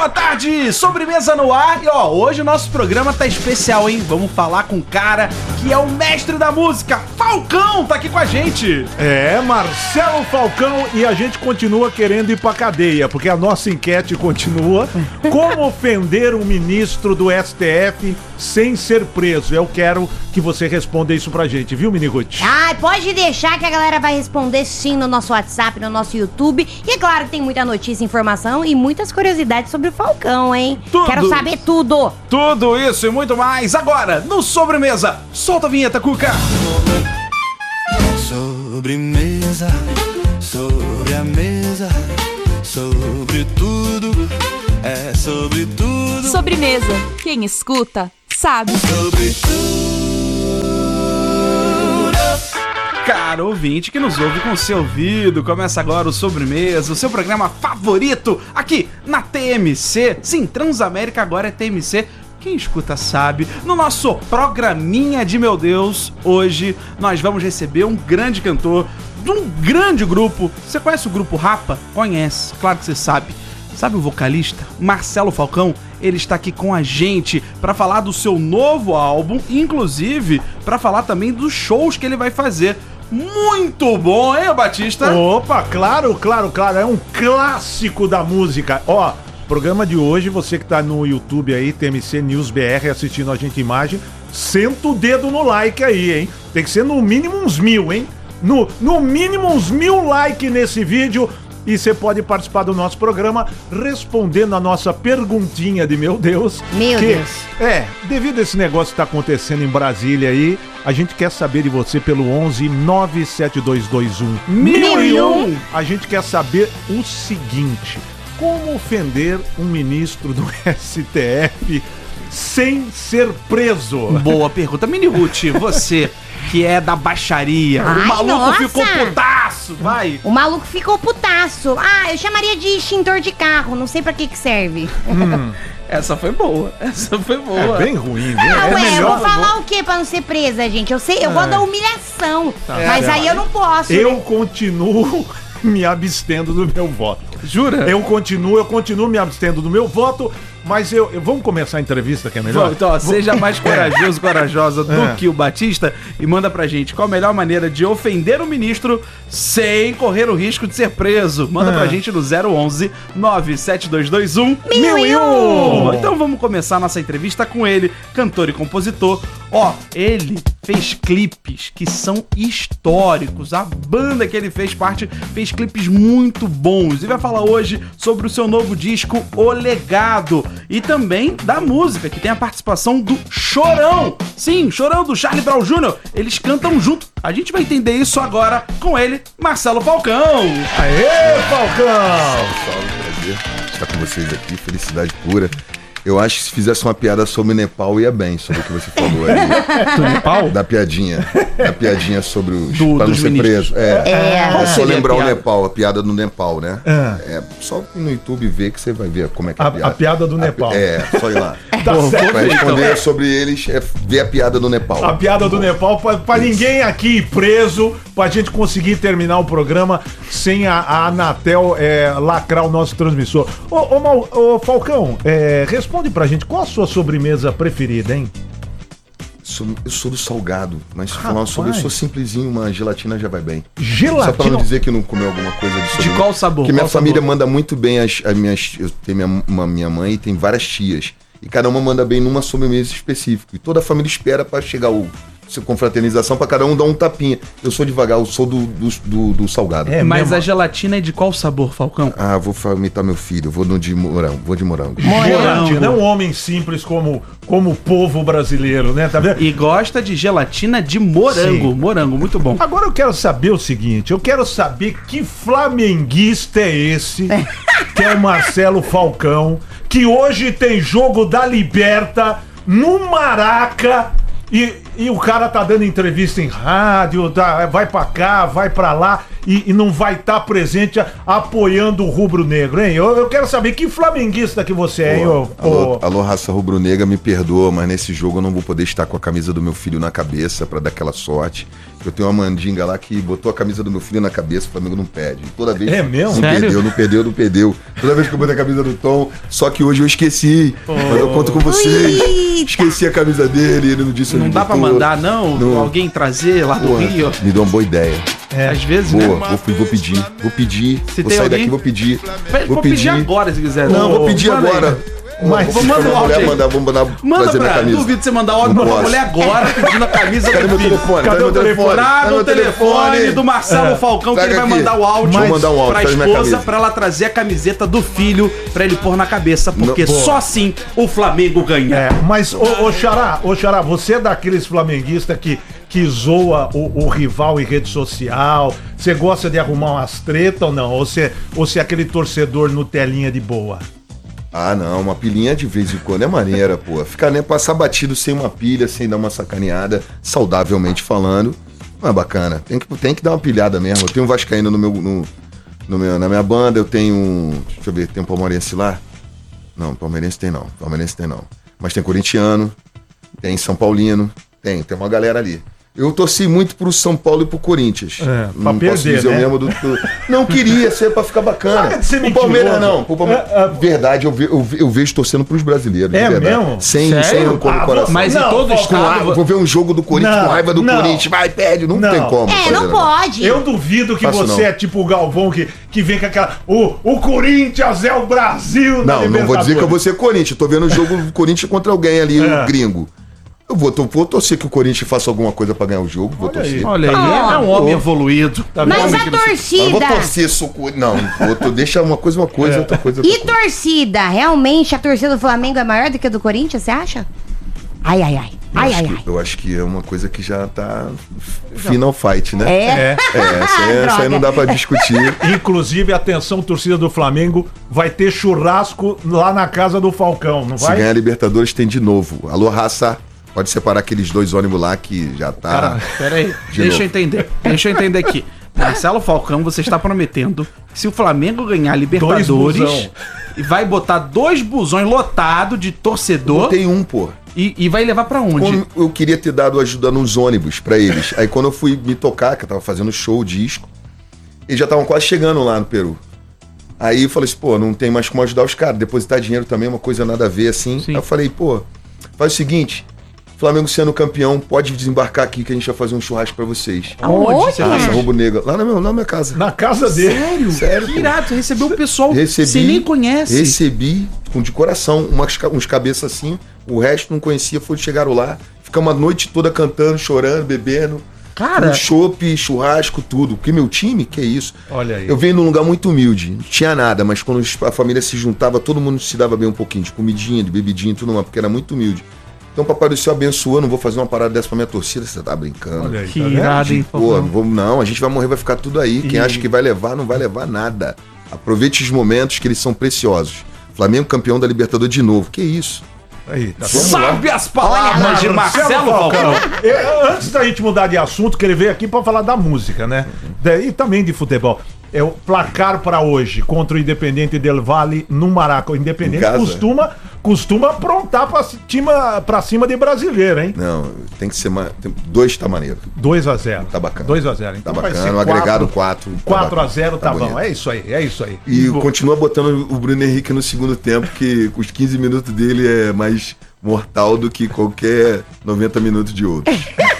boa tarde, sobremesa no ar. E ó, hoje o nosso programa tá especial, hein? Vamos falar com um cara que é o mestre da música, Falcão, tá aqui com a gente. É, Marcelo Falcão, e a gente continua querendo ir pra cadeia, porque a nossa enquete continua. Como ofender um ministro do STF sem ser preso? Eu quero que você responda isso pra gente, viu, Mini Ruth? Ah, pode deixar que a galera vai responder sim no nosso WhatsApp, no nosso YouTube. E é claro que tem muita notícia, informação e muitas curiosidades sobre o Falcão, hein? Tudo. Quero saber tudo. Tudo isso e muito mais agora no Sobremesa. Solta a vinheta, Cuca. Sobremesa, sobre a mesa, sobre tudo, é sobre tudo. Sobremesa, quem escuta sabe. Sobre tudo. Cara, ouvinte que nos ouve com seu ouvido, começa agora o Sobremesa, o seu programa favorito aqui na TMC. Sim, Transamérica agora é TMC. Quem escuta sabe. No nosso programinha de meu Deus, hoje nós vamos receber um grande cantor de um grande grupo. Você conhece o grupo Rapa? Conhece, claro que você sabe. Sabe o vocalista? Marcelo Falcão, ele está aqui com a gente para falar do seu novo álbum, inclusive para falar também dos shows que ele vai fazer. Muito bom, hein, Batista? Opa, claro, é um clássico da música. Ó, programa de hoje, você que tá no YouTube aí, TMC News BR, assistindo a gente imagem, senta o dedo no like aí, hein? Tem que ser no mínimo uns 1000, hein? No mínimo uns 1000 likes nesse vídeo. E você pode participar do nosso programa respondendo a nossa perguntinha de meu Deus. Meu Deus. Devido a esse negócio que tá acontecendo em Brasília aí, a gente quer saber de você pelo 11 97221 1001. A gente quer saber o seguinte: como ofender um ministro do STF sem ser preso? Boa pergunta. Mini Ruth, você que é da baixaria, Ai, o maluco nossa. ficou putaço, vai. O maluco ficou putaço. Ah, eu chamaria de extintor de carro. Não sei pra que serve. Essa foi boa, É bem ruim, viu? Ah, É ué, eu melhor. vou falar o quê pra não ser presa, gente? Eu sei, eu gosto da humilhação. Mas aí eu não posso. Eu continuo me abstendo do meu voto. Jura? Eu continuo me abstendo do meu voto, mas vamos começar a entrevista que é melhor? Então, ó, seja mais corajosa do que o Batista e manda pra gente qual a melhor maneira de ofender o ministro sem correr o risco de ser preso. Manda pra gente no 011 97221 1001. Então vamos começar nossa entrevista com ele, cantor e compositor. Ó, ele fez clipes que são históricos. A banda que ele fez parte fez clipes muito bons e vai falar hoje sobre o seu novo disco, O Legado, e também da música, que tem a participação do Chorão. Sim, Chorão do Charlie Brown Jr. Eles cantam junto. A gente vai entender isso agora com ele, Marcelo Falcão. Aê, Falcão! Salve, prazer estar com vocês aqui, felicidade pura. Eu acho que se fizesse uma piada sobre o Nepal ia bem, sobre o que você falou aí. Do Nepal? Da piadinha sobre os dos pra não ser ministros. preso. É só seria lembrar a o piada? Nepal, a piada do Nepal, né? É só no YouTube ver que você vai ver como é que é A piada do Nepal. Só ir lá. Tá certo. Pra responder sobre eles, é ver a piada do Nepal. A piada do Nepal pra ninguém aqui ir preso, pra gente conseguir terminar o programa sem a Anatel lacrar o nosso transmissor. Ô Falcão, responde pra gente, qual a sua sobremesa preferida, hein? Eu sou do salgado, mas se falar sobre, eu sou simplesinho, uma gelatina já vai bem. Gelatina? Só pra não dizer que não comeu alguma coisa de sobremesa. qual sabor? Porque minha Qual família sabor? manda muito bem eu tenho minha mãe e tem várias tias. E cada uma manda bem numa sobremesa específica. E toda a família espera pra chegar confraternização, pra cada um dar um tapinha. Eu sou devagar, eu sou do salgado. Mas mesmo? a gelatina é de qual sabor, Falcão? Ah, vou imitar meu filho, vou no de morango, vou de morango. Gelatina, é um homem simples como o povo brasileiro, né? Tá vendo? E gosta de gelatina de morango. Sim. Morango, muito bom. Agora eu quero saber o seguinte, eu quero saber que flamenguista é esse, que é o Marcelo Falcão, que hoje tem jogo da Liberta no Maraca E o cara tá dando entrevista em rádio, vai pra cá, vai pra lá e não vai estar presente apoiando o rubro-negro, hein? Eu quero saber que flamenguista que você é, hein? Alô, raça rubro-negra, me perdoa, mas nesse jogo eu não vou poder estar com a camisa do meu filho na cabeça pra dar aquela sorte. Eu tenho uma mandinga lá que botou a camisa do meu filho na cabeça, o Flamengo não perde. Toda vez. É mesmo? Não perdeu. Toda vez que eu botei a camisa do Tom, só que hoje eu esqueci. Mas eu conto com vocês. Esqueci a camisa dele, ele não disse. Não dá pra mandar, não? Alguém trazer lá do Rio? Me deu uma boa ideia. Às vezes, boa, né? Vou pedir. Se vou tem sair alguém? daqui, vou pedir. Vou pedir agora, se quiser. Não, vou pedir agora. Mas vamos mandar manda trazer minha pra camisa. duvido você mandar áudio pra mulher agora pedindo a camisa Cadê do meu filho. telefone? Cadê o telefone? Traga o telefone do Marcelo Falcão, que Traga ele vai aqui. mandar o áudio Vou mandar um áudio, pra traz minha esposa camisa. pra ela trazer a camiseta do filho pra ele pôr na cabeça, porque Boa. só assim o Flamengo ganha. Mas, ô Xará, você é daqueles flamenguistas que zoa o rival em rede social? Você gosta de arrumar umas tretas ou não? Ou você é aquele torcedor Nutelinha de boa? Ah, não, uma pilhinha de vez em quando é maneira, pô. Ficar, né, passar batido sem uma pilha, sem dar uma sacaneada, saudavelmente falando, não é bacana. Tem que dar uma pilhada mesmo. Eu tenho um vascaíno na minha banda, eu tenho, deixa eu ver, tem um palmeirense lá? Não, palmeirense tem não. Mas tem corintiano, tem São Paulino, tem uma galera ali. Eu torci muito pro São Paulo e pro Corinthians. Pra perder, né? Eu mesmo não queria ser pra ficar bacana. Para de ser O Palmeiras mentiroso. não. O Palmeiras, verdade, eu vejo torcendo pros brasileiros. É de verdade. mesmo? Sem rancor no Ah, coração. Mas Não, em todo Falcão, estado... Vou ver um jogo do Corinthians Não, com raiva do não. Corinthians. Vai, perde. Não tem como. Não pode. Eu duvido que Faço você não. é tipo o Galvão que vem com aquela... O Corinthians é o Brasil da Não vou dizer que eu vou Libertadores. ser Corinthians. Tô vendo o jogo do Corinthians contra alguém ali, o gringo. Eu vou torcer que o Corinthians faça alguma coisa pra ganhar o jogo. Vou torcer. Olha aí, é um homem evoluído. Tá Mas vendo? a Eu não vou torcida... torcer, não. Deixa uma coisa, outra coisa. E torcida? Realmente a torcida do Flamengo é maior do que a do Corinthians, você acha? Ai. Eu acho que é uma coisa que já tá final fight, né? É? Essa aí não dá pra discutir. Inclusive, atenção, torcida do Flamengo, vai ter churrasco lá na casa do Falcão, não Se vai? ganhar a Libertadores, tem de novo. Alô, raça. Pode separar aqueles 2 ônibus lá que já tá. Cara, peraí, deixa eu entender aqui. Marcelo Falcão, você está prometendo que se o Flamengo ganhar a Libertadores, busão. e vai botar 2 busões lotados de torcedor Tem um, pô. e vai levar pra onde? Como eu queria ter dado ajuda nos ônibus pra eles. Aí quando eu fui me tocar, que eu tava fazendo show, disco, eles já estavam quase chegando lá no Peru. Aí eu falei assim, pô, não tem mais como ajudar os caras. Depositar dinheiro também é uma coisa nada a ver, assim. Sim. Aí eu falei, pô, faz o seguinte, Flamengo sendo campeão, pode desembarcar aqui que a gente vai fazer um churrasco pra vocês. Aonde você Raça fez? rubro-negra. Lá na minha casa. Na casa dele. Sério, Que pô. irado, você recebeu o pessoal que Recebi, você nem conhece. Recebi de coração, uns cabeças assim, o resto não conhecia, chegaram lá, ficamos a noite toda cantando, chorando, bebendo. Cara. Um chopp, churrasco, tudo. Porque meu time, que é isso? Olha aí. Eu venho num lugar muito humilde, não tinha nada, mas quando a família se juntava, todo mundo se dava bem um pouquinho, de comidinha, de bebidinha e tudo mais, porque era muito humilde. Então o Papai do Céu abençoou, não vou fazer uma parada dessa pra minha torcida, você tá brincando. Olha aí, Que tá vendo? irado, hein, Pô, Falcão? não, a gente vai morrer, vai ficar tudo aí. Quem acha que vai levar, não vai levar nada. Aproveite os momentos que eles são preciosos. Flamengo campeão da Libertadores de novo. Que isso? Aí, tá vendo? Sabe as palavras de Marcelo Falcão? Antes da gente mudar de assunto, que ele veio aqui pra falar da música, né? E também de futebol. É o placar pra hoje contra o Independente Del Valle no Maraca. O Independente Em casa. costuma aprontar pra cima de brasileiro, hein? Não, tem que ser mais. 2 tá maneiro. 2-0. Tá bacana. 2-0. Tá Então vai bacana. ser O agregado 4. 4-0 tá bom. bonito. É isso aí, é isso aí. E continua botando o Bruno Henrique no segundo tempo, que os 15 minutos dele é mais mortal do que qualquer 90 minutos de outros.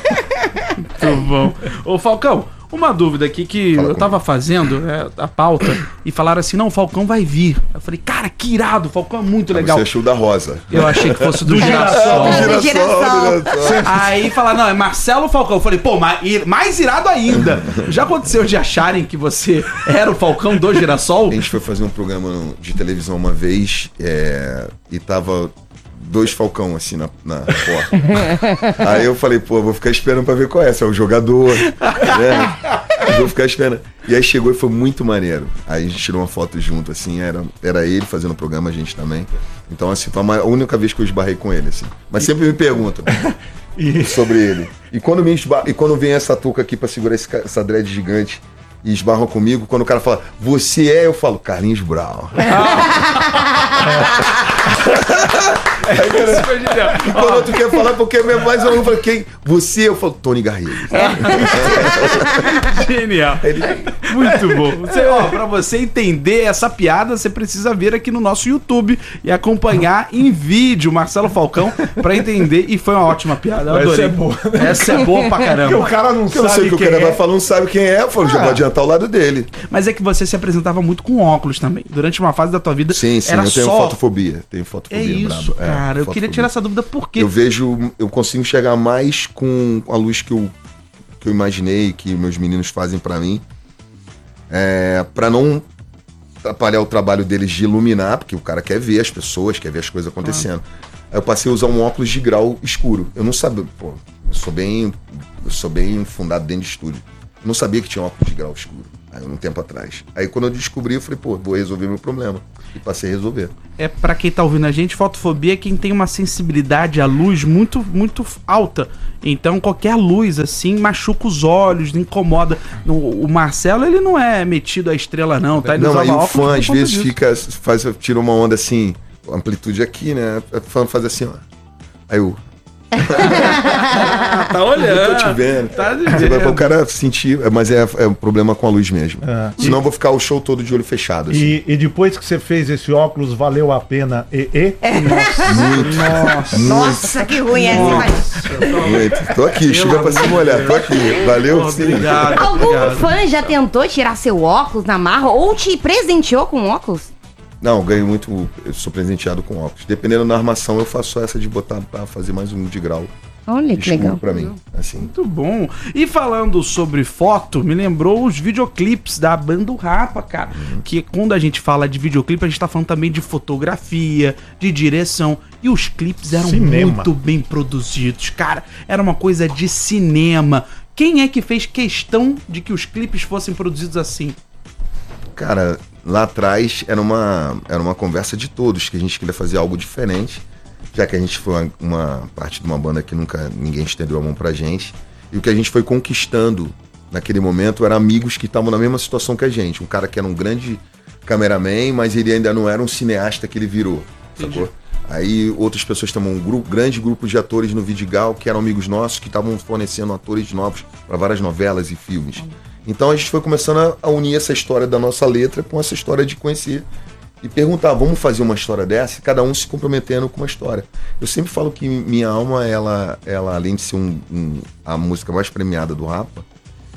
Muito bom. Ô, Falcão, uma dúvida aqui que Fala eu tava fazendo a pauta e falaram assim, não, o Falcão vai vir. Eu falei, cara, que irado, o Falcão é muito legal. Você achou da Rosa. Eu achei que fosse do Girassol. Girassol. Aí falaram, não, é Marcelo Falcão. Eu falei, pô, mais irado ainda. Já aconteceu de acharem que você era o Falcão do Girassol? A gente foi fazer um programa de televisão uma vez e tava 2 Falcão assim na porta. Aí eu falei, pô, vou ficar esperando pra ver qual é. Se é o jogador, né? Eu vou ficar esperando. E aí chegou e foi muito maneiro. Aí a gente tirou uma foto junto, assim, era ele fazendo o programa, a gente também. Então, assim, foi a única vez que eu esbarrei com ele, assim. Mas sempre me perguntam, sobre ele. E quando vem essa touca aqui pra segurar essa dread gigante e esbarram comigo, quando o cara fala, você é, eu falo, Carlinhos Brown. E quando outro quer falar, porque é mais um aluno fala, quem? Você, eu falo, Tony Garrido. Genial. Muito bom. Pra você entender essa piada, você precisa vir aqui no nosso YouTube e acompanhar em vídeo Marcelo Falcão pra entender. E foi uma ótima piada. Eu adorei. Essa é boa. Essa é boa pra caramba. Porque o cara não Eu não sei o que o cara vai falar, não sabe quem é, eu falo, já vou adiantar o lado dele. Mas é que você se apresentava muito com óculos também. Durante uma fase da tua vida, Sim, era eu tenho só... fotofobia. Tenho fotofobia. É isso, brabo. cara. Eu queria tirar essa dúvida por quê? Eu consigo enxergar mais com a luz que eu imaginei, que meus meninos fazem pra mim. Pra não atrapalhar o trabalho deles de iluminar, porque o cara quer ver as pessoas, quer ver as coisas acontecendo. Aí eu passei a usar um óculos de grau escuro. Eu não sabia, eu sou bem fundado dentro de estúdio. Eu não sabia que tinha óculos de grau escuro, um tempo atrás. Aí quando eu descobri, eu falei, vou resolver meu problema. E passei a resolver. Pra quem tá ouvindo a gente, fotofobia é quem tem uma sensibilidade à luz muito, muito alta. Então qualquer luz, assim, machuca os olhos, incomoda. O Marcelo, ele não é metido à estrela, não, tá? Ele Não, aí o óculos fã por às conta vezes disso. tira uma onda assim, amplitude aqui, né? O fã faz assim, ó. Aí eu... Tá olhando. Eu tô te vendo. Tá Você vai o cara sentir, mas é um problema com a luz mesmo. Senão eu vou ficar o show todo de olho fechado. Assim. E depois que você fez esse óculos, valeu a pena? Nossa, que ruim essa imagem. Muito. Tô aqui, chuva pra se molhar. Tô aqui. Valeu, sim. Obrigado. Algum fã já tentou tirar seu óculos na marra ou te presenteou com óculos? Não, ganho muito. Eu sou presenteado com óculos. Dependendo da armação, eu faço essa de botar pra fazer mais um de grau. Olha que Escuro legal. pra mim. Assim. Muito bom. E falando sobre foto, me lembrou os videoclipes da banda O Rapa, cara. Que quando a gente fala de videoclipe, a gente tá falando também de fotografia, de direção. E os clipes eram muito bem produzidos, cara. Era uma coisa de cinema. Quem é que fez questão de que os clipes fossem produzidos assim? Cara, lá atrás era uma conversa de todos, que a gente queria fazer algo diferente, já que a gente foi uma parte de uma banda que nunca ninguém estendeu a mão pra gente. E o que a gente foi conquistando naquele momento eram amigos que estavam na mesma situação que a gente. Um cara que era um grande cameraman, mas ele ainda não era um cineasta que ele virou, sacou? Aí outras pessoas também, grande grupo de atores no Vidigal, que eram amigos nossos, que estavam fornecendo atores novos para várias novelas e filmes. Então a gente foi começando a unir essa história da nossa letra com essa história de conhecer e perguntar, vamos fazer uma história dessa? Cada um se comprometendo com uma história. Eu sempre falo que Minha Alma, ela além de ser a música mais premiada do Rapa,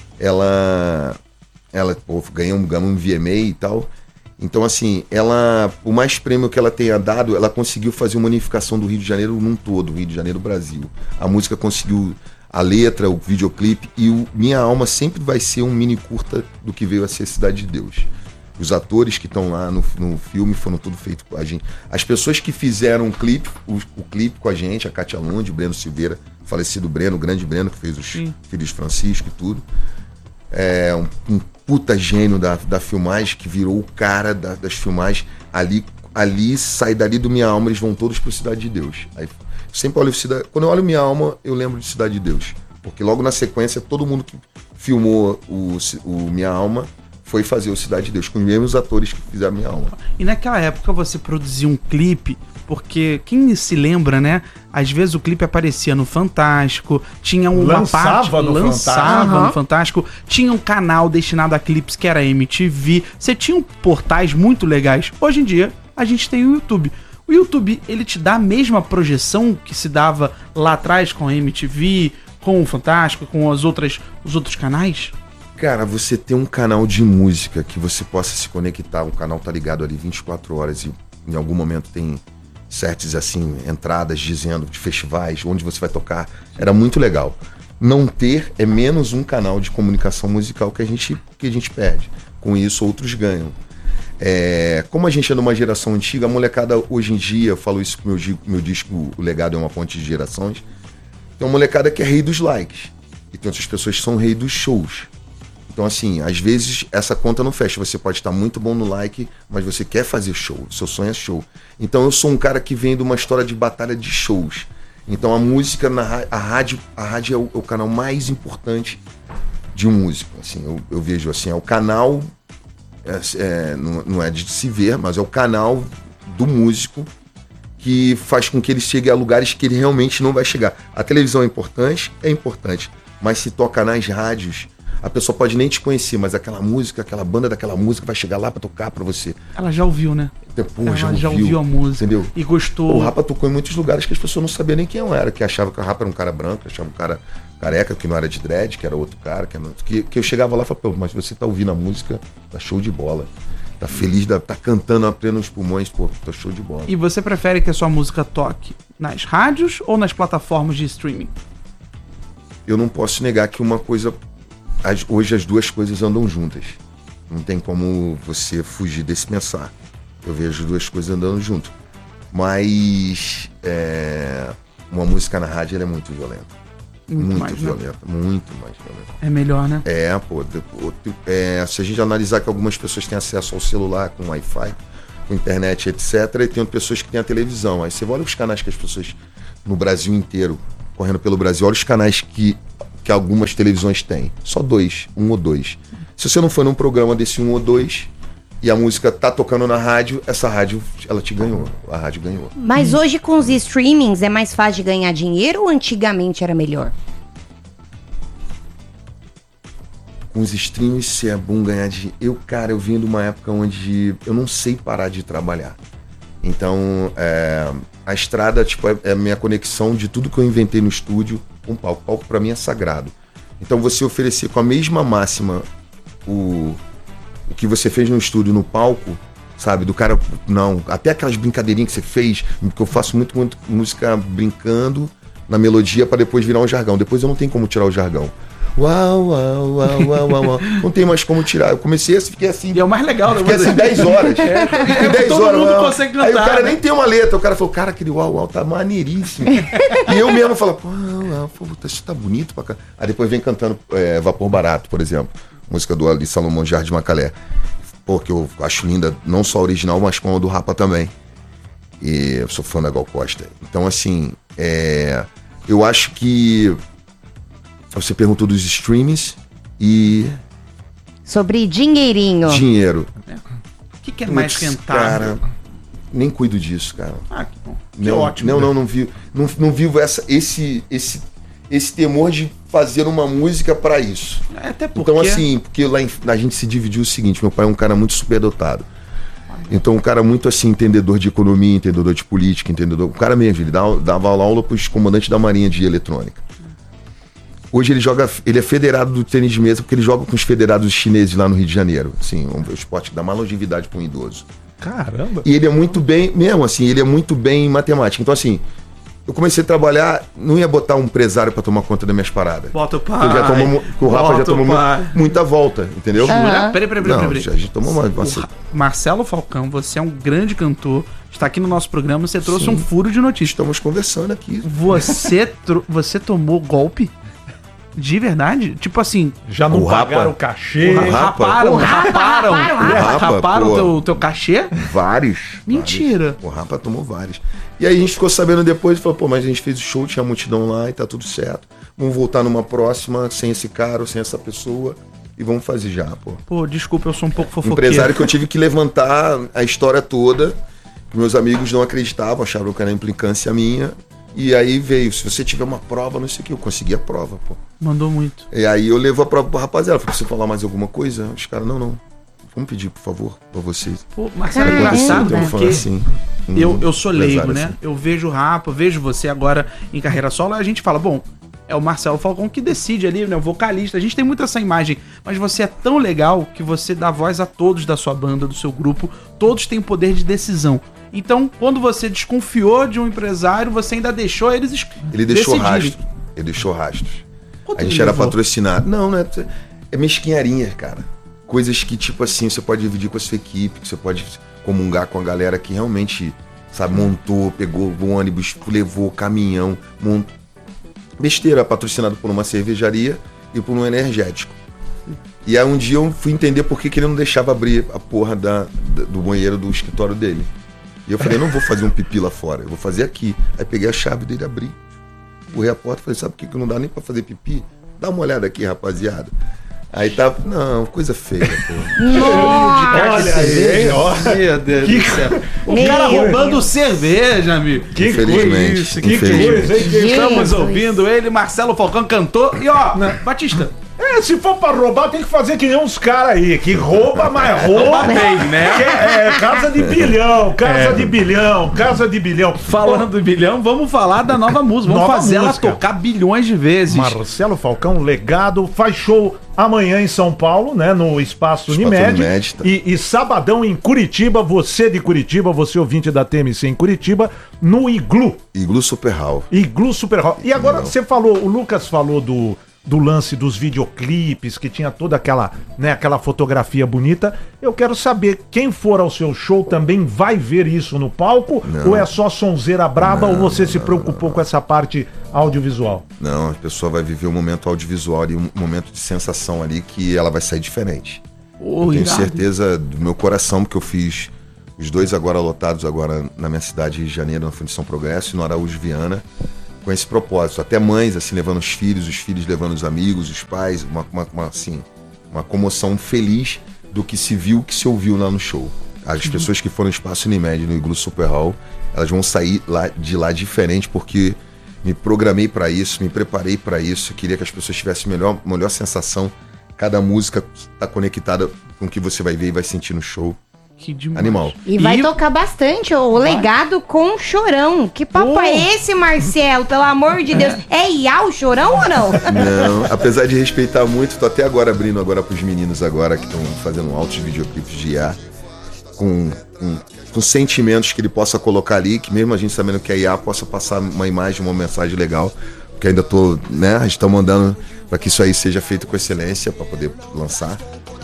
ela ganhou um VMA e tal. Então, assim, o mais prêmio que ela tenha dado, ela conseguiu fazer uma unificação do Rio de Janeiro num todo, Rio de Janeiro, Brasil. A música conseguiu a letra, o videoclipe, e Minha Alma sempre vai ser um mini curta do que veio a ser Cidade de Deus. Os atores que estão lá no filme foram tudo feito com a gente. As pessoas que fizeram o clipe com a gente, a Kátia Lund, o Breno Silveira, falecido Breno, o grande Breno, que fez os Filhos de Francisco e tudo. É um puta gênio da filmagem, que virou o cara das filmagens. Ali sai dali do Minha Alma, eles vão todos pro Cidade de Deus. Aí, sempre olho quando eu olho Minha Alma, eu lembro de Cidade de Deus. Porque logo na sequência, todo mundo que filmou o Minha Alma foi fazer o Cidade de Deus, com os mesmos atores que fizeram Minha Alma. E naquela época você produzia um clipe, porque quem se lembra, né? Às vezes o clipe aparecia no Fantástico, tinha uma parte... Lançava no Fantástico. Tinha um canal destinado a clipes que era MTV. Você tinha portais muito legais. Hoje em dia, a gente tem o YouTube. O YouTube, ele te dá a mesma projeção que se dava lá atrás com a MTV, com o Fantástico, com os outros canais? Cara, você ter um canal de música que você possa se conectar, o canal tá ligado ali 24 horas e em algum momento tem certas, assim, entradas dizendo de festivais, onde você vai tocar, era muito legal. Não ter é menos um canal de comunicação musical que a gente perde. Com isso, outros ganham. Como a gente é numa geração antiga, a molecada hoje em dia, eu falo isso com meu disco O Legado é uma Ponte de Gerações, tem uma molecada que é rei dos likes. E tem outras pessoas que são rei dos shows. Então, assim, às vezes essa conta não fecha. Você pode estar muito bom no like, mas você quer fazer show. Seu sonho é show. Então, eu sou um cara que vem de uma história de batalha de shows. Então a música, a rádio é o canal mais importante de um músico. Assim, eu vejo assim, é o canal, não é de se ver, mas é o canal do músico que faz com que ele chegue a lugares que ele realmente não vai chegar. A televisão é importante, mas se toca nas rádios, a pessoa pode nem te conhecer, mas aquela música, aquela banda daquela música vai chegar lá pra tocar pra você. Ela já ouviu, né? Pô, Ela já ouviu a música. Entendeu? E gostou. O Rapa tocou em muitos lugares que as pessoas não sabiam nem quem eu era, que achavam que o Rapa era um cara branco, achavam um cara careca, que não era de dread, que era outro cara, que eu chegava lá e falava, pô, mas você tá ouvindo a música, tá show de bola. Tá feliz, tá cantando a pleno nos pulmões, pô, tá show de bola. E você prefere que a sua música toque nas rádios ou nas plataformas de streaming? Eu não posso negar que uma coisa... Hoje as duas coisas andam juntas. Não tem como você fugir desse pensar. Eu vejo as duas coisas andando junto. Mas uma música na rádio ela é muito violenta. Muito mais violenta. Muito mais violenta. É melhor, né? Se a gente analisar que algumas pessoas têm acesso ao celular com Wi-Fi, com internet, etc., e tem pessoas que têm a televisão. Aí você olha os canais que as pessoas no Brasil inteiro, correndo pelo Brasil, olha os canais que algumas televisões têm. Só 2, 1 ou 2. Se você não for num programa desse 1 ou 2 e a música tá tocando na rádio, essa rádio, ela te ganhou. A rádio ganhou. Mas hoje com os streamings é mais fácil de ganhar dinheiro ou antigamente era melhor? Com os streams, se é bom ganhar dinheiro. Eu vim de uma época onde eu não sei parar de trabalhar. Então, a estrada, tipo, é a minha conexão de tudo que eu inventei no estúdio com o palco. O palco pra mim é sagrado. Então você oferecer com a mesma máxima o que você fez no estúdio, no palco, sabe? Do cara, não, até aquelas brincadeirinhas que você fez, porque eu faço muito música brincando na melodia pra depois virar um jargão. Depois eu não tenho como tirar o jargão. Uau, uau, uau, uau, uau, uau. Não tem mais como tirar. Eu comecei assim, fiquei assim. E é o mais legal, né? Fiquei assim 10 horas. Fiquei 10 todo horas. mundo uau. consegue cantar. Aí o cara né? nem tem uma letra. O cara falou, cara, aquele uau, uau tá maneiríssimo. E eu mesmo falo, pô, isso tá bonito pra cá. Aí depois vem cantando Vapor Barato, por exemplo. Música do Ali Salomão Jardim Macalé. Pô, que eu acho linda, não só a original, mas como a do Rapa também. E eu sou fã da Gal Costa. Então, assim, eu acho que você perguntou dos streams e... Sobre dinheirinho. Dinheiro. O que é mais rentável? Cara, nem cuido disso, cara. Ah, que bom. Que ótimo. Não vivo esse temor de fazer uma música pra isso. Até porque... Então, assim, porque lá a gente se dividiu o seguinte, meu pai é um cara muito superdotado. Então, um cara muito, assim, entendedor de economia, entendedor de política, entendedor... O cara mesmo, ele dava aula pros comandantes da Marinha de eletrônica. Hoje ele é federado do tênis de mesa porque ele joga com os federados chineses lá no Rio de Janeiro. Assim, um esporte que dá mais longevidade para um idoso. Caramba! E ele é muito bem, mesmo assim, ele é muito bem em matemática. Então, assim, eu comecei a trabalhar, não ia botar um empresário para tomar conta das minhas paradas. Bota o pai. O Rafa já tomou muita volta, entendeu? Peraí. A gente tomou uma... Marcelo Falcão, você é um grande cantor, está aqui no nosso programa, você trouxe um furo de notícia. Estamos conversando aqui. Você tomou golpe? De verdade? Tipo assim... Já não pagaram o cachê. Raparam o teu cachê? Vários. Mentira. O Rapa tomou vários. E aí a gente ficou sabendo depois e falou, pô, mas a gente fez o show, tinha multidão lá e tá tudo certo. Vamos voltar numa próxima, sem esse cara ou sem essa pessoa. E vamos fazer já, pô. Pô, desculpa, eu sou um pouco fofoqueiro. Empresário que eu tive que levantar a história toda. Meus amigos não acreditavam, achavam que era implicância minha. E aí veio, se você tiver uma prova, não sei o que, eu consegui a prova, pô. Mandou muito. E aí eu levo a prova pro rapaziada, falei, você falar mais alguma coisa? Os caras, não. Vamos pedir, por favor, pra vocês. Pô, Marcelo, é engraçado, porque assim, eu sou leigo, né? Assim. Eu vejo o Rapa, vejo você agora em carreira solo, aí a gente fala, bom, é o Marcelo Falcão que decide ali, né? O vocalista. A gente tem muito essa imagem, mas você é tão legal que você dá voz a todos da sua banda, do seu grupo, todos têm poder de decisão. Então, quando você desconfiou de um empresário, você ainda deixou eles Ele deixou rastro. Ele deixou rastros. A gente era patrocinado. Não, né? É mesquinharinha, cara. Coisas que, tipo assim, você pode dividir com a sua equipe, que você pode comungar com a galera que realmente, sabe, montou, pegou o ônibus, levou caminhão, montou. Besteira, patrocinado por uma cervejaria e por um energético. E aí um dia eu fui entender por que ele não deixava abrir a porra do banheiro do escritório dele. E eu falei, não vou fazer um pipi lá fora, eu vou fazer aqui. Aí peguei a chave dele e abri. empurrei a porta e falei, sabe por que não dá nem pra fazer pipi? Dá uma olhada aqui, rapaziada. Aí tá, não, coisa feia, pô. Olha aí, hein, ó. Meu Deus do céu. O cara Meu roubando Deus. cerveja, amigo. Que Infelizmente, coisa isso, que infelizmente. coisa, hein? Estamos Jesus. ouvindo ele, Marcelo Falcão, cantor. E ó, Batista, Se for pra roubar, tem que fazer que nem uns caras aí, que rouba, mas rouba rouba. bem, né? Casa de bilhão, casa de bilhão, casa de bilhão. Falando em bilhão, vamos falar da nova música. Vamos Nova fazer música. ela tocar bilhões de vezes. Marcelo Falcão, legado, faz show amanhã em São Paulo, né? No Espaço Unimed. Unimed, tá. E sabadão em Curitiba, você de Curitiba, você ouvinte da TMC em Curitiba, no Iglu. Iglu Super Hall. Iglu Super Hall. E agora Não. você falou, o Lucas falou do lance dos videoclipes, que tinha toda aquela, né, aquela fotografia bonita. Eu quero saber, quem for ao seu show também vai ver isso no palco? Não. Ou é só sonzeira braba ou você se preocupou com essa parte audiovisual? Não, a pessoa vai viver um momento audiovisual e um momento de sensação ali que ela vai sair diferente. Eu tenho certeza do meu coração, porque eu fiz os 2 agora lotados agora na minha cidade, Rio de Janeiro, na Fundição Progresso e no Araújo Viana, com esse propósito. Até mães, assim, levando os filhos levando os amigos, os pais, uma comoção feliz do que se viu, que se ouviu lá no show. As pessoas que foram no Espaço Unimed, no Iglu Super Hall, elas vão sair de lá diferente, porque me programei para isso, me preparei para isso, queria que as pessoas tivessem melhor sensação. Cada música está conectada com o que você vai ver e vai sentir no show. Que demais. Animal. E vai tocar bastante o legado com o Chorão. Que papo é esse, Marcelo? Pelo amor de Deus. É Iá o Chorão ou não? Não, apesar de respeitar muito, tô até agora abrindo agora pros meninos agora que estão fazendo altos videoclipes de IA com sentimentos que ele possa colocar ali, que mesmo a gente sabendo que é IA, possa passar uma imagem, uma mensagem legal, porque ainda tô, né, a gente tá mandando para que isso aí seja feito com excelência para poder lançar.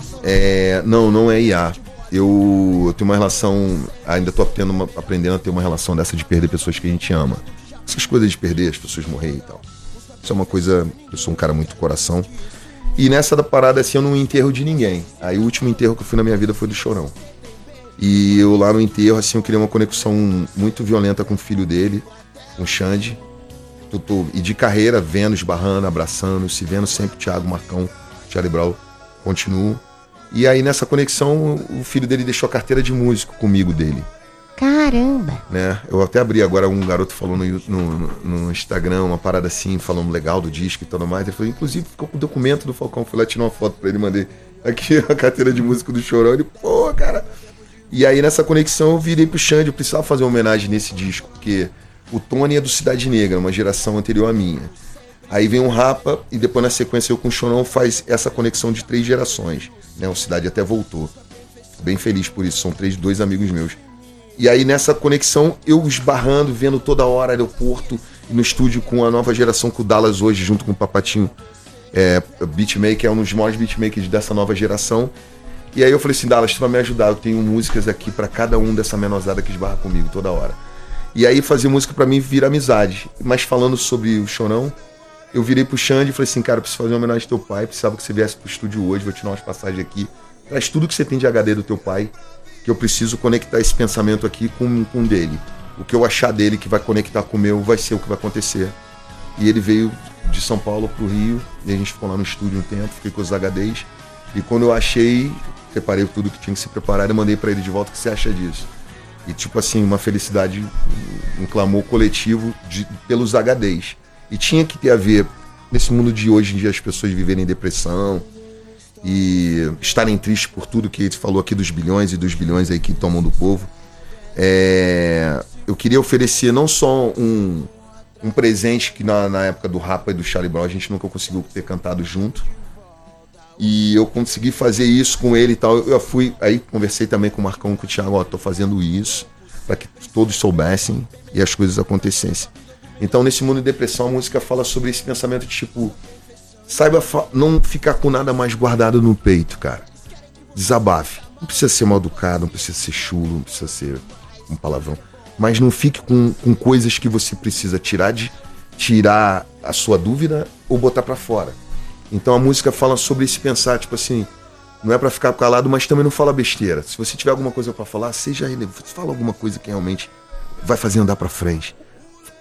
Não é IA. Eu tenho uma relação, ainda tô aprendendo a ter uma relação dessa de perder pessoas que a gente ama. Essas coisas de perder, as pessoas morrerem e tal. Isso é uma coisa, eu sou um cara muito coração. E nessa da parada, assim, eu não enterro de ninguém. Aí o último enterro que eu fui na minha vida foi do Chorão. E eu lá no enterro, assim, eu criei uma conexão muito violenta com o filho dele, com o Xande. E de carreira, vendo, esbarrando, abraçando, se vendo sempre, Thiago, Marcão, Charlie Brown, continuo. E aí nessa conexão, o filho dele deixou a carteira de músico comigo dele. Caramba. Né? Eu até abri agora, um garoto falou no Instagram, uma parada assim, falando legal do disco e tudo mais. Ele falou, inclusive, ficou com o documento do Falcão, fui lá tirar uma foto pra ele, mandei aqui a carteira de músico do Chorão. Ele, pô, cara. E aí nessa conexão eu virei pro Xande, eu precisava fazer uma homenagem nesse disco, porque o Tony é do Cidade Negra, uma geração anterior à minha. Aí vem um Rapa e depois na sequência eu com o Chorão faz essa conexão de 3 gerações. Né? O Cidade até voltou. Bem feliz por isso, são 2 amigos meus. E aí nessa conexão, eu esbarrando, vendo toda hora aeroporto, no estúdio com a nova geração, com o Dallas hoje, junto com o Papatinho, beatmaker, é um dos maiores beatmakers dessa nova geração. E aí eu falei assim, Dallas, tu vai me ajudar, eu tenho músicas aqui pra cada um dessa menosada que esbarra comigo toda hora. E aí fazer música pra mim vira amizade. Mas falando sobre o Chorão, eu virei pro Xande e falei assim, cara, eu preciso fazer uma homenagem ao teu pai, precisava que você viesse pro estúdio hoje, vou te dar umas passagens aqui. Traz tudo que você tem de HD do teu pai, que eu preciso conectar esse pensamento aqui com dele. O que eu achar dele que vai conectar com o meu vai ser o que vai acontecer. E ele veio de São Paulo pro Rio, e a gente ficou lá no estúdio um tempo, fiquei com os HDs, e quando eu achei, preparei tudo que tinha que se preparar e mandei pra ele de volta, o que você acha disso? E tipo assim, uma felicidade, um clamor coletivo pelos HDs. E tinha que ter a ver, nesse mundo de hoje em dia, as pessoas viverem depressão e estarem tristes por tudo que ele falou aqui dos bilhões e dos bilhões aí que tomam do povo. Eu queria oferecer não só um presente que na época do Rapa e do Charlie Brown a gente nunca conseguiu ter cantado junto. E eu consegui fazer isso com ele e tal. Eu fui, aí conversei também com o Marcão, com o Thiago, tô fazendo isso para que todos soubessem e as coisas acontecessem. Então, nesse mundo de depressão, a música fala sobre esse pensamento de tipo, saiba não ficar com nada mais guardado no peito, cara. Desabafe. Não precisa ser mal educado, não precisa ser chulo, não precisa ser um palavrão. Mas não fique com coisas que você precisa tirar a sua dúvida ou botar pra fora. Então a música fala sobre esse pensar, tipo assim, não é pra ficar calado, mas também não fala besteira. Se você tiver alguma coisa pra falar, seja relevante, fala alguma coisa que realmente vai fazer andar pra frente.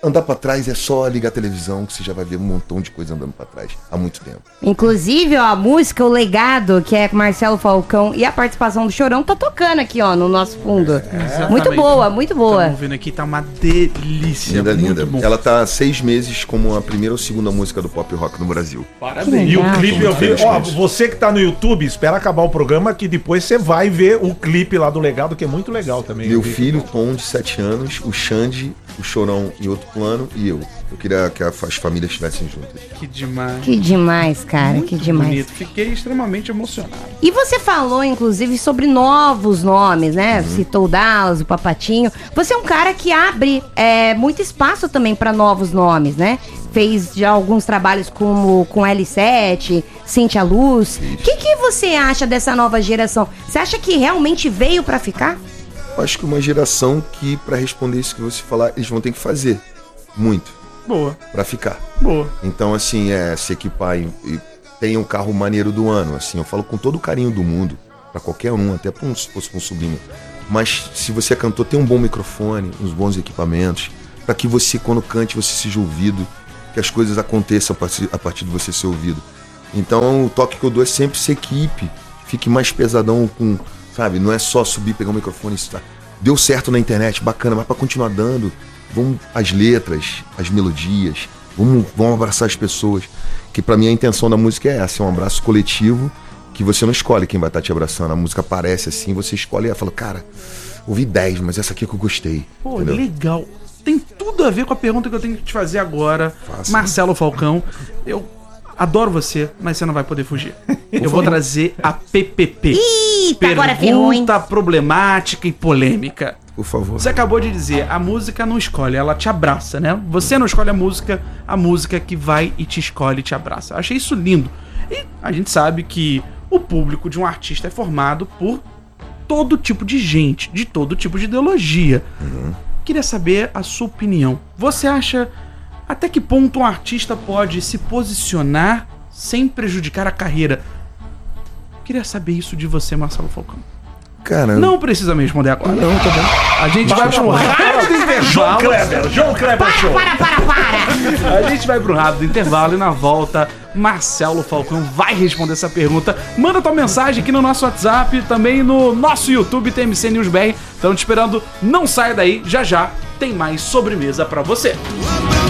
andar pra trás é só ligar a televisão que você já vai ver um montão de coisa andando pra trás há muito tempo. Inclusive, ó, a música O Legado, que é com Marcelo Falcão, e a participação do Chorão tá tocando aqui, ó, no nosso fundo. Muito boa, muito boa. Estamos vendo aqui, tá uma delícia. Linda, muito linda. bom. Ela tá há 6 meses como a primeira ou segunda música do pop rock no Brasil. Parabéns. E o clipe eu vi. feliz Ó, com isso. você que tá no YouTube, espera acabar o programa que depois você vai ver o clipe lá do Legado, que é muito legal também. Meu Eu vi. filho, Tom, de 7 anos, o Xande, o Chorão em outro plano e eu. Eu queria que as famílias estivessem juntas. Que demais. Que demais, cara, que demais. Bonito. Fiquei extremamente emocionado. E você falou, inclusive, sobre novos nomes, né? Citou o Dallas, o Papatinho. Você é um cara que abre muito espaço também para novos nomes, né? Fez já alguns trabalhos como com L7, Cintia Luz. O que você acha dessa nova geração? Você acha que realmente veio para ficar? Eu acho que uma geração que, pra responder isso que você falar, eles vão ter que fazer muito Boa, pra ficar. boa. Então, assim, se equipar e tem um carro maneiro do ano, assim, eu falo com todo o carinho do mundo, pra qualquer um, até se fosse pra um sobrinho. Mas se você é cantor, tem um bom microfone, uns bons equipamentos, pra que você, quando cante, você seja ouvido, que as coisas aconteçam a partir de você ser ouvido. Então, o toque que eu dou é sempre ser equipe, fique mais pesadão com, sabe, não é só subir, pegar o microfone e tá. Deu certo na internet, bacana, mas pra continuar dando, vamos as letras, as melodias, vamos abraçar as pessoas. Que pra mim a intenção da música é essa, é um abraço coletivo, que você não escolhe quem vai estar te abraçando. A música aparece assim, você escolhe e fala, cara, ouvi 10, mas essa aqui é que eu gostei. Pô, entendeu? legal. Tem tudo a ver com a pergunta que eu tenho que te fazer agora. Faça. Marcelo Falcão, eu adoro você, mas você não vai poder fugir. Eu vou trazer a PPP. Eita, agora ferrou, hein? Pergunta problemática e polêmica. Por favor. Você acabou de dizer, a música não escolhe, ela te abraça, né? Você não escolhe a música que vai e te escolhe e te abraça. Eu achei isso lindo. E a gente sabe que o público de um artista é formado por todo tipo de gente, de todo tipo de ideologia. Queria saber a sua opinião. Você acha até que ponto um artista pode se posicionar sem prejudicar a carreira? Queria saber isso de você, Marcelo Falcão. Cara, Não precisa me responder agora. não, tá bom. A gente vai para um rápido intervalo. João Kleber Show. Para! A gente vai para um rápido intervalo e na volta, Marcelo Falcão vai responder essa pergunta. Manda tua mensagem aqui no nosso WhatsApp, também no nosso YouTube, TMC News BR. Estão te esperando, não saia daí, já já tem mais sobremesa para você.